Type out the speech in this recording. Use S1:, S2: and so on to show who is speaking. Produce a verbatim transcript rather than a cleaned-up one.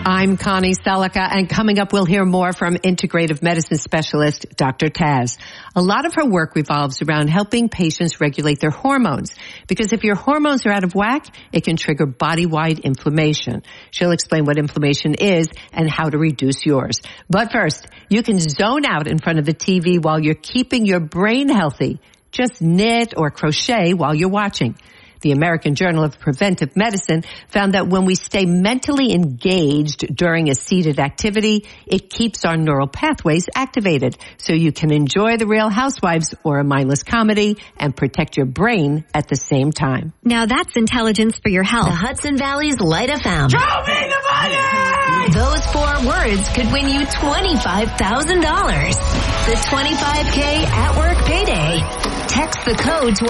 S1: I'm Connie Selica, and coming up we'll hear more from integrative medicine specialist Doctor Taz. A lot of her work revolves around helping patients regulate their hormones, because if your hormones are out of whack, it can trigger body-wide inflammation. She'll explain what inflammation is and how to reduce yours. But first, you can zone out in front of the T V while you're keeping your brain healthy. Just knit or crochet while you're watching. The American Journal of Preventive Medicine found that when we stay mentally engaged during a seated activity, it keeps our neural pathways activated, so you can enjoy The Real Housewives or a mindless comedy and protect your brain at the same time.
S2: Now that's intelligence for your health.
S3: The Hudson Valley's Light F M.
S4: Show me the money!
S3: Those four words could win you twenty-five thousand dollars. The twenty-five K at work payday. Text the code to